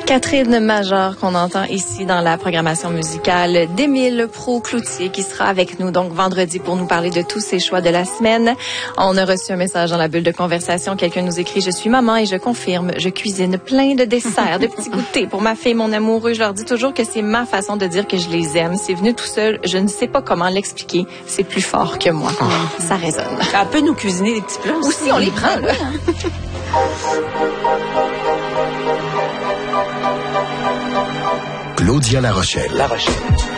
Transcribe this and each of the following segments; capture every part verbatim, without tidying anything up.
Catherine Major qu'on entend ici dans la programmation musicale d'Émile Proulx-Cloutier qui sera avec nous donc vendredi pour nous parler de tous ses choix de la semaine. On a reçu un message dans la bulle de conversation. Quelqu'un nous écrit « Je suis maman et je confirme, je cuisine plein de desserts, de petits goûters pour ma fille, mon amoureux. Je leur dis toujours que c'est ma façon de dire que je les aime. C'est venu tout seul. Je ne sais pas comment l'expliquer. C'est plus fort que moi. Oh. Ça résonne. » Elle peut nous cuisiner des petits plats aussi. Aussi, on les prend, là. Claudia La Rochelle. La Rochelle.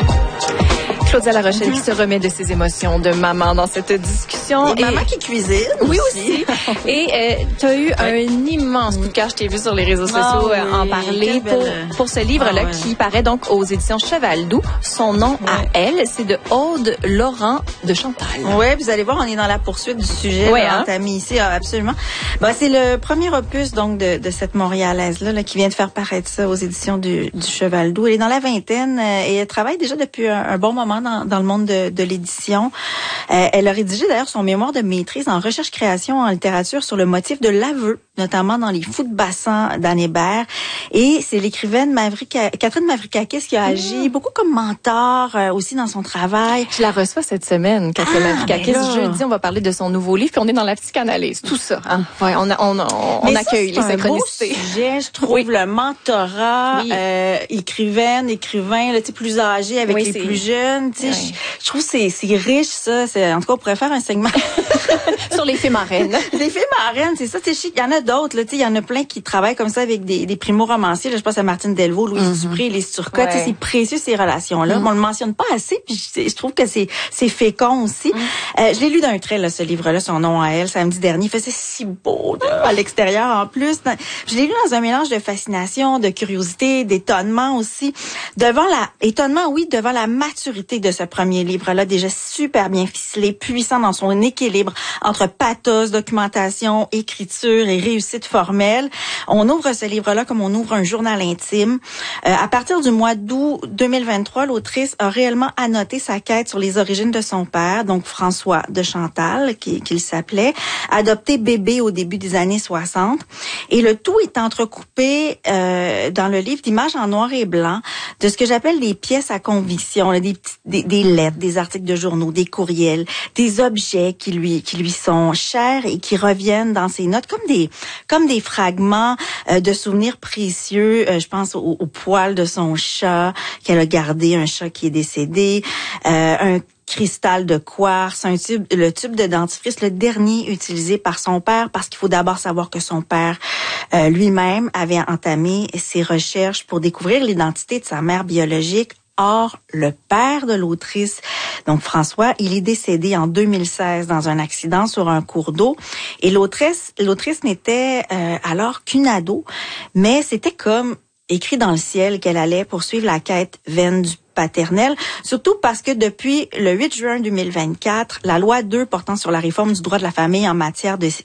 Claudia La Rochelle qui se remet de ses émotions de maman dans cette discussion. Et, et maman qui cuisine. Oui aussi. Et euh, tu as eu ouais. un immense coup de cœur. Je t'ai vu sur les réseaux sociaux oh, oui. en parler pour, pour ce livre-là oh, ouais. qui paraît donc aux éditions Cheval Doux. Son nom ouais. à elle, c'est de Aude Laurent de Chantal. Oui, vous allez voir, on est dans la poursuite du sujet. Ouais, là, hein? T'as mis ici, absolument. Bah, c'est le premier opus donc de, de cette Montréalaise-là là, qui vient de faire paraître ça aux éditions du, du Cheval Doux. Elle est dans la vingtaine euh, et elle travaille déjà depuis un, un bon moment Dans, dans le monde de, de l'édition. Euh, elle a rédigé d'ailleurs son mémoire de maîtrise en recherche-création en littérature sur le motif de l'aveu, notamment dans Les Fous de bassin d'Anne Hébert. Et c'est l'écrivaine Maverick, Catherine Mavrikakis qui a agi mmh. beaucoup comme mentor euh, aussi dans son travail. Je la reçois cette semaine, Catherine ah, Mavrikakis. Ben jeudi, on va parler de son nouveau livre, puis on est dans la psychanalyse, tout ça. Hein? Ouais, on, a, on, on, on accueille ça, les synchronicités. C'est un beau sujet, je trouve, oui. le mentorat, oui. euh, écrivaine, écrivain, là, plus âgé avec oui, les c'est... plus jeunes. Tu sais, oui. je, je trouve que c'est, c'est riche, ça. C'est, en tout cas, on pourrait faire un segment sur les fées marraines. Les fées marraines, c'est ça. Tu sais, il y en a d'autres. Là, tu sais, il y en a plein qui travaillent comme ça avec des, des primo-romanciers. Là, je pense à Martine Delvaux, Louise mm-hmm. Dupré, les Turcotte. Ouais. C'est précieux ces relations-là. Mm-hmm. On le mentionne pas assez. Puis je, je trouve que c'est, c'est fécond aussi. Mm-hmm. Euh, je l'ai lu d'un trait là, ce livre-là, son nom à elle, samedi dernier. Il faisait si beau là, à l'extérieur en plus. Je l'ai lu dans un mélange de fascination, de curiosité, d'étonnement aussi. Devant la étonnement, oui, devant la maturité de ce premier livre-là, déjà super bien ficelé, puissant dans son équilibre entre pathos, documentation, écriture et réussite formelle. On ouvre ce livre-là comme on ouvre un journal intime. Euh, à partir du mois d'août deux mille vingt-trois, l'autrice a réellement annoté sa quête sur les origines de son père, donc François de Chantal, qui, qu'il s'appelait, adopté bébé au début des années soixante. Et le tout est entrecoupé euh, dans le livre d'images en noir et blanc de ce que j'appelle des pièces à conviction, là, des, petites, des, des lettres, des articles de journaux, des courriels, des objets qui lui qui lui sont chers et qui reviennent dans ses notes comme des comme des fragments euh, de souvenirs précieux. Euh, je pense au, au poil de son chat qu'elle a gardé, un chat qui est décédé, euh, un cristal de quartz, un tube, le tube de dentifrice, le dernier utilisé par son père, parce qu'il faut d'abord savoir que son père euh, lui-même avait entamé ses recherches pour découvrir l'identité de sa mère biologique. Or, le père de l'autrice, donc François, il est décédé en deux mille seize dans un accident sur un cours d'eau. Et l'autrice, l'autrice n'était euh, alors qu'une ado, mais c'était comme écrit dans le ciel qu'elle allait poursuivre la quête vaine du paternelle, surtout parce que depuis le huit juin deux mille vingt-quatre, la loi deux portant sur la réforme du droit de la famille en matière de